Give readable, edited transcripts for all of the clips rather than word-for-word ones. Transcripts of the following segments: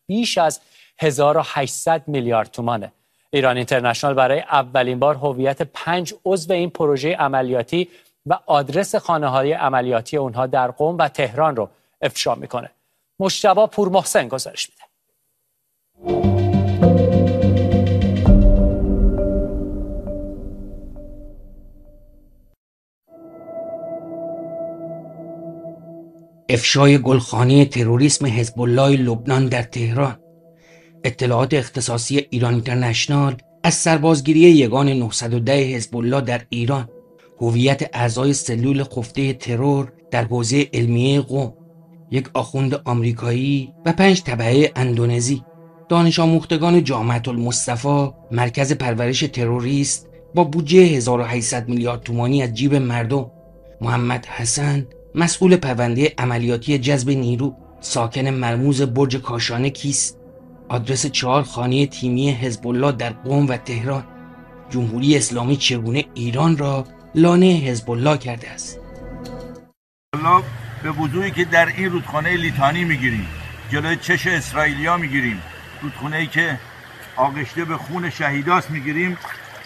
بیش از 1800 میلیارد تومانه. ایران اینترنشنال برای اولین بار هویت 5 عضو این پروژه عملیاتی و آدرس خانه‌های عملیاتی اونها در قم و تهران رو افشا میکنه. مجتبی پورمحسن گزارش میده. افشای گلخانه تروریسم حزب الله لبنان در تهران. اطلاعات اختصاصی ایران اینترنشنال از سربازگیری یگان 910 حزب الله در ایران، هویت اعضای سلول خفته ترور در حوزه علمیه قم، یک آخوند آمریکایی و 5 تبعه اندونزی، دانش آموختگان جامعة المصطفی، مرکز پرورش تروریست با بودجه 1800 میلیارد تومانی از جیب مردم، محمد حسن، مسئول پرونده عملیاتی جذب نیرو، ساکن مرموز برج کاشانه کیست، آدرس 4 خانه تیمی حزب الله در قم و تهران. جمهوری اسلامی چگونه ایران را لانه حزب الله کرده است؟ الله به وضوحی که در این رودخانه لیتانی میگیریم، جلوی چش اسرائیلیا میگیریم، رودخانه‌ای که آغشته به خون شهیداست میگیریم،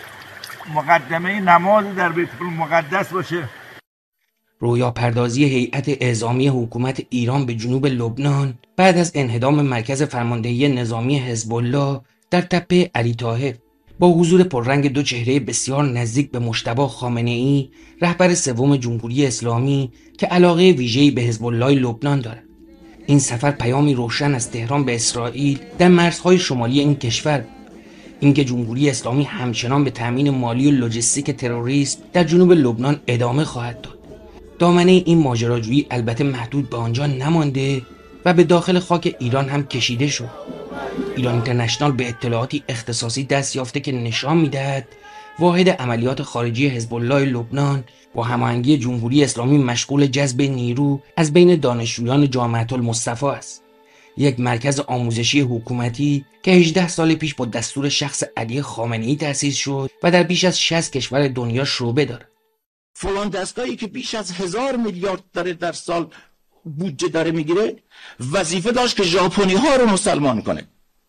مقدمه نماز در بیت المقدس باشه. رویا پردازی هیئت اعزامی حکومت ایران به جنوب لبنان بعد از انهدام مرکز فرماندهی نظامی حزب الله در تپه علی طاهر با حضور پررنگ 2 چهره بسیار نزدیک به مجتبی خامنه‌ای، رهبر سوم جمهوری اسلامی که علاقه ویژه‌ای به حزب الله لبنان دارد. این سفر پیامی روشن از تهران به اسرائیل در مرزهای شمالی این کشور، اینکه جمهوری اسلامی همچنان به تامین مالی و لوجستیک تروریسم در جنوب لبنان ادامه خواهد داد. دامنه این ماجراجویی البته محدود به آنجا نمانده و به داخل خاک ایران هم کشیده شد. ایران اینترنشنال به اطلاعاتی اختصاصی دست یافته که نشان می‌دهد واحد عملیات خارجی حزب الله لبنان با هماهنگی جمهوری اسلامی مشغول جذب نیرو از بین دانشجویان جامعة المصطفی است. یک مرکز آموزشی حکومتی که 18 سال پیش با دستور شخص علی خامنه‌ای تأسیس شد و در بیش از 60 کشور دنیا شعبه دارد. فلان دستگاهی که بیش از 1000 میلیارد داره در سال بودجه داره میگیره، وظیفه داشت که ژاپنی ها رو مسلمان کنه.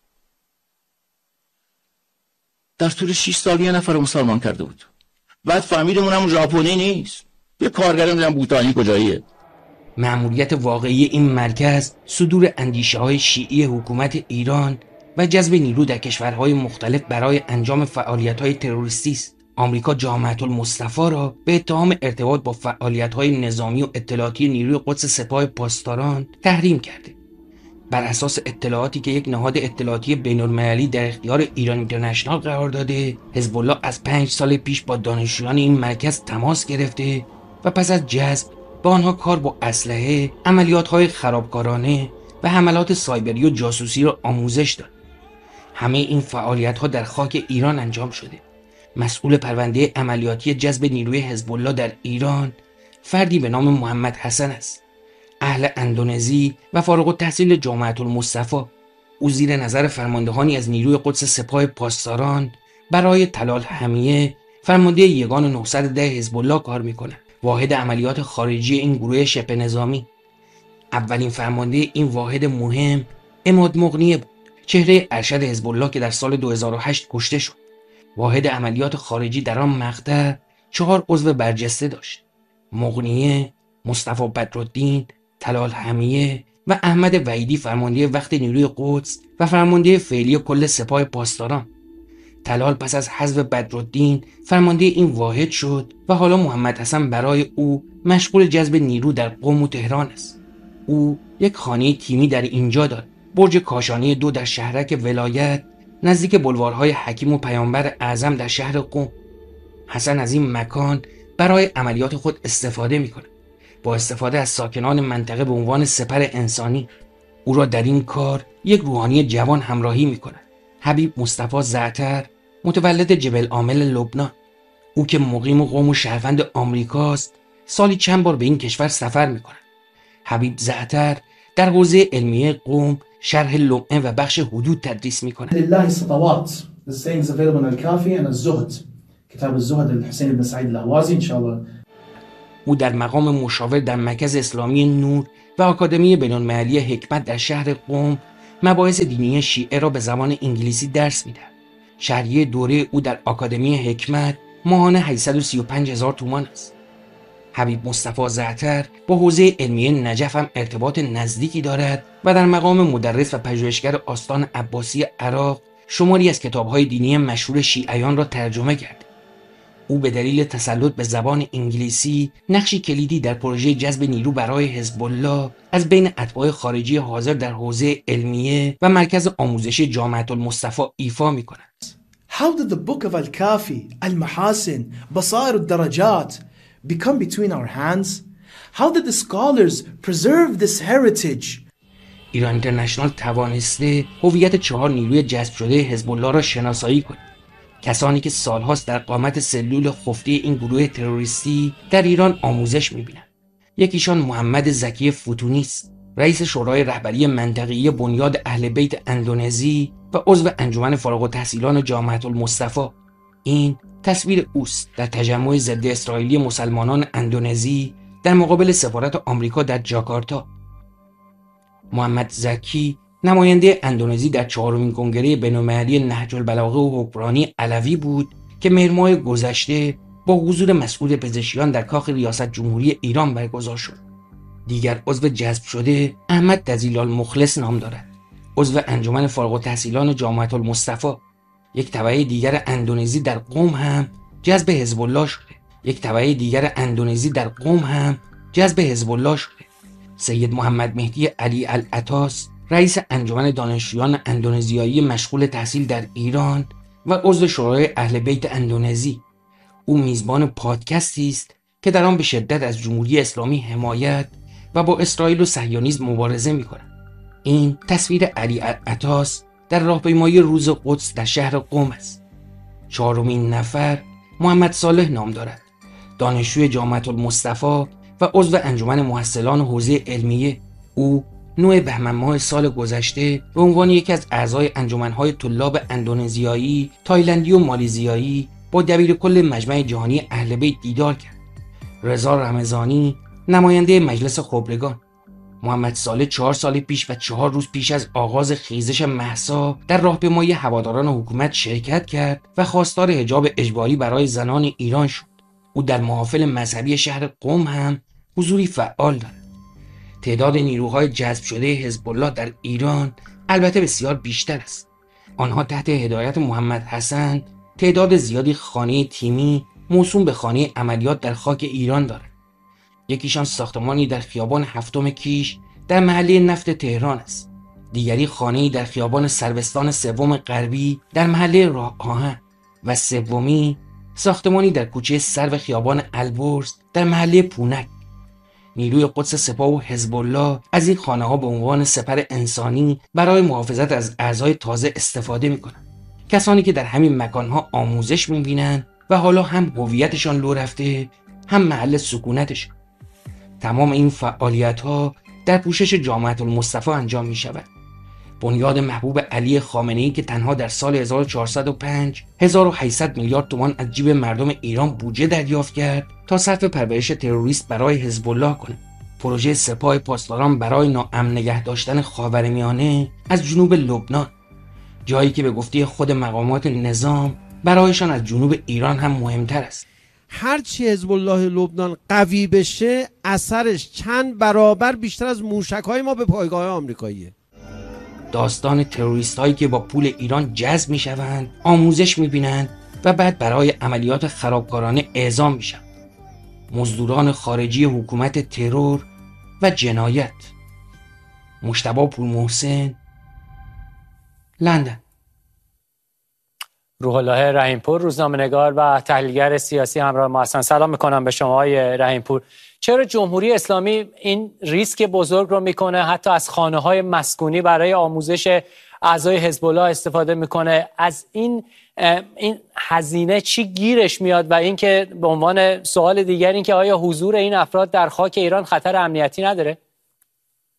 در طول 6 سال 1 نفر رو مسلمان کرده بود. بعد فهمیدیم اونم ژاپنی نیست، یه کارگر میدونم بوتانی کجاییه. مأموریت واقعی این مرکز صدور اندیشه‌های شیعی حکومت ایران و جذب نیرو در کشورهای مختلف برای انجام فعالیت‌های تروریستی است. آمریکا جامعة المصطفی را به اتهام ارتباط با فعالیت‌های نظامی و اطلاعاتی نیروی قدس سپاه پاسداران تحریم کرده. بر اساس اطلاعاتی که یک نهاد اطلاعاتی بین‌المللی در اختیار ایران اینترنشنال قرار داده، حزب الله از 5 سال پیش با دانشجویان این مرکز تماس گرفته و پس از جذب با آنها کار با اسلحه، عملیات‌های خرابکارانه و حملات سایبری و جاسوسی را آموزش داد. همه این فعالیت‌ها در خاک ایران انجام شده. مسئول پرونده عملیاتی جذب نیروی حزب الله در ایران فردی به نام محمد حسن است، اهل اندونزی و فارغ التحصیل جامعة المصطفی. او زیر نظر فرماندهانی از نیروی قدس سپاه پاسداران برای طلال حمیه، فرمانده یگان 910 حزب الله کار می‌کند. واحد عملیات خارجی این گروه شبه نظامی. اولین فرمانده این واحد مهم عماد مغنیه بود، چهره ارشد حزب الله که در سال 2008 کشته شد. واحد عملیات خارجی در آن مقطع 4 عضو برجسته داشت: مغنیه، مصطفی بدرالدین، طلال حمیه و احمد وحیدی، فرمانده وقت نیروی قدس و فرمانده فعلی کل سپاه پاسداران. طلال پس از حذف بدرالدین فرمانده این واحد شد و حالا محمد حسن برای او مشغول جذب نیرو در قم و تهران است. او یک خانه تیمی در اینجا دارد، برج کاشانه 2 در شهرک ولایت نزدیک بلوارهای حکیم و پیامبر اعظم در شهر قم. حسن از این مکان برای عملیات خود استفاده می‌کند، با استفاده از ساکنان منطقه به عنوان سپر انسانی. او را در این کار یک روحانی جوان همراهی می‌کند، حبیب مصطفی زعتر، متولد جبل عامل لبنان. او که مقیم قم و شهروند آمریکاست، سالی چند بار به این کشور سفر می‌کند. حبیب زعتر در حوزه علمیه قم شرح لمعه و بخش حدود تدریس می‌کند. لله سطوات. The sayings available in الكافي and الزهد. کتاب الزهد الحسین بن سعید الاهوازی ان شاء الله. او در مقام مشاور در مرکز اسلامی نور و آکادمی بین‌المللی حکمت در شهر قم مباحث دینی شیعه را به زبان انگلیسی درس میدهد. شهریه دوره او در آکادمی حکمت ماهانه 835,000 تومان است. حبیب مصطفی زعتر با حوزه علمیه نجف هم ارتباط نزدیکی دارد و در مقام مدرس و پژوهشگر آستان عباسی عراق شماری از کتاب‌های دینی مشهور شیعیان را ترجمه کرد. او به دلیل تسلط به زبان انگلیسی نقشی کلیدی در پروژه جذب نیرو برای حزب الله از بین اتباع خارجی حاضر در حوزه علمیه و مرکز آموزشی جامعة المصطفى ایفا می‌کند. How did the book of Al-Kafi, Al-Mahasin, Basair al-Darajat become between our hands? How did the scholars preserve this heritage? ایران اینترنشنال توانسته هویت 4 نیروی جذب شده حزب الله را شناسایی کند. کسانی که سالهاست در قامت سلول خفته این گروه تروریستی در ایران آموزش می‌بینند. یکیشان محمد زکی فتونی است، رئیس شورای رهبری منطقه‌ای بنیاد اهل بیت اندونزی و عضو انجمن فارغ التحصیلان جامعة المصطفى. این تصویر اوست در تجمع ضد اسرائیلی مسلمانان اندونزی در مقابل سفارت آمریکا در جاکارتا. محمد زکی نماینده اندونزی در 4مین کنگره بین‌المللی نهج البلاغه و حکمرانی علوی بود که مهر ماه گذشته با حضور مسئول پزشکیان در کاخ ریاست جمهوری ایران برگزار شد. دیگر عضو جذب شده احمد دزیلال مخلص نام دارد، عضو انجمن فارغ التحصیلان جامعة المصطفى. یک تبعه دیگر اندونزی در قم هم جذب حزب الله شده. سید محمد مهدی علی العطاس، رئیس انجمن دانشجویان اندونزیایی مشغول تحصیل در ایران و عضو شورای اهل بیت اندونزی. او میزبان پادکستی است که در آن به شدت از جمهوری اسلامی حمایت و با اسرائیل و صهیونیسم مبارزه می‌کند. این تصویر علی العطاس در راهپیمایی روز قدس در شهر قم است. 4مین نفر محمد صالح نام دارد، دانشجوی جامعة المصطفى و عضو انجمن محصلان حوزه علمیه. او 9 بهمن ماه سال گذشته به عنوان یکی از اعضای انجمن‌های طلاب اندونزیایی، تایلندی و مالیزیایی با دبیرکل مجمع جهانی اهل بیت دیدار کرد. رضا رمضانی، نماینده مجلس خبرگان. محمد صالح 4 سال پیش و 4 روز پیش از آغاز خیزش مهسا در راهپیمایی هواداران حکومت شرکت کرد و خواستار حجاب اجباری برای زنان ایران شد. او در محافل مذهبی شهر قم هم حضوری فعال دارد. تعداد نیروهای جذب شده حزب الله در ایران البته بسیار بیشتر است. آنها تحت هدایت محمد حسن تعداد زیادی خانه تیمی موسوم به خانه عملیات در خاک ایران دارند. یکیشان ساختمانی در خیابان 7 کیش در محله نفت تهران است. دیگری خانه‌ای در خیابان سروستان 3 غربی در محله راه آهن و سومی ساختمانی در کوچه سرو خیابان البرز در محله پونک. نیروی قدس سپاه و حزب الله از این خانه‌ها به عنوان سپر انسانی برای محافظت از اعضای تازه استفاده می‌کنند. کسانی که در همین مکان‌ها آموزش می‌بینند و حالا هم هویتشان لو رفته هم محل سکونتشان. تمام این فعالیت‌ها در پوشش جامعة المصطفى انجام می‌شود. بنیاد محبوب علی خامنه‌ای که تنها در سال 1405 1800 میلیارد تومان از جیب مردم ایران بودجه دریافت کرد تا صرف پرورش تروریست برای حزب الله کند. پروژه سپاه پاسداران برای ناامن نگه داشتن خاورمیانه از جنوب لبنان، جایی که به گفته خود مقامات نظام برایشان از جنوب ایران هم مهمتر است. هرچی حزب الله لبنان قوی بشه اثرش چند برابر بیشتر از موشک‌های ما به پایگاه آمریکاییه. داستان تروریست هایی که با پول ایران جذب می شوند، آموزش می بینند و بعد برای عملیات خرابکارانه اعزام می شوند. مزدوران خارجی حکومت ترور و جنایت. مجتبی پورمحسن، لندن. روح الله رحیمپور، روزنامه‌نگار و تحلیلگر سیاسی همراه ما هستند. سلام میکنم به شما آقای رحیمپور. چرا جمهوری اسلامی این ریسک بزرگ رو میکنه، حتی از خانه‌های مسکونی برای آموزش اعضای حزب الله استفاده میکنه؟ از این هزینه چی گیرش میاد؟ و اینکه به عنوان سوال دیگر این که آیا حضور این افراد در خاک ایران خطر امنیتی نداره؟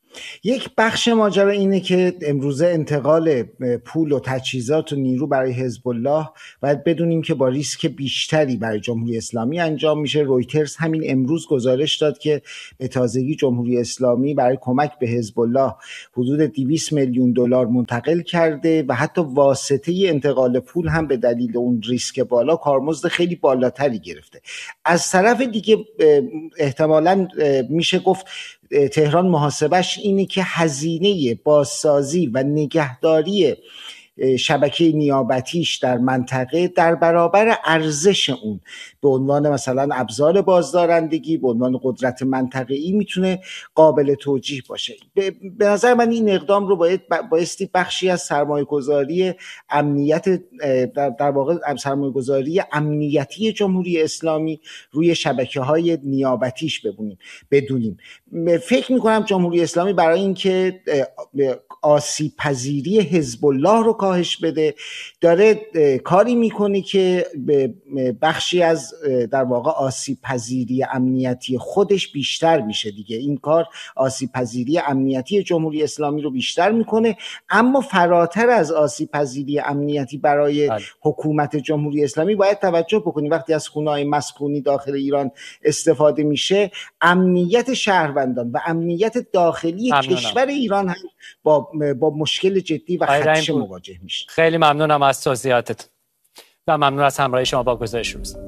یک بخش ماجرا اینه که امروزه انتقال پول و تجهیزات و نیرو برای حزب الله باید بدونیم که با ریسک بیشتری برای جمهوری اسلامی انجام میشه. رویترز همین امروز گزارش داد که به تازگی جمهوری اسلامی برای کمک به حزب الله حدود 200 میلیون دلار منتقل کرده و حتی واسطه انتقال پول هم به دلیل اون ریسک بالا کارمزد خیلی بالاتری گرفته. از طرف دیگه احتمالاً میشه گفت تهران محاسبش اینه که هزینه بازسازی و نگهداری شبکه نیابتیش در منطقه در برابر ارزش اون به عنوان مثلا ابزار بازدارندگی، به عنوان قدرت منطقه‌ای میتونه قابل توجیه باشه. به نظر من این اقدام رو بایستی بخشی از سرمایه‌گذاری امنیت در واقع سرمایه‌گذاری امنیتی جمهوری اسلامی روی شبکه‌های نیابتیش بدونیم. فکر می‌کنم جمهوری اسلامی برای اینکه آسیب پذیری حزب الله رو کاهش بده داره کاری میکنه که به بخشی از در واقع آسیب پذیری امنیتی خودش بیشتر میشه دیگه. این کار آسیب پذیری امنیتی جمهوری اسلامی رو بیشتر میکنه، اما فراتر از آسیب پذیری امنیتی برای حکومت جمهوری اسلامی باید توجه بکنیم وقتی از خونه‌های مسکونی داخل ایران استفاده میشه، امنیت شهروندان و امنیت داخلی کشور ایران هم با مشکل جدی و خدشه مواجه میشه. خیلی ممنونم از توضیحاتت و ممنون از همراهی شما با گزارش روز.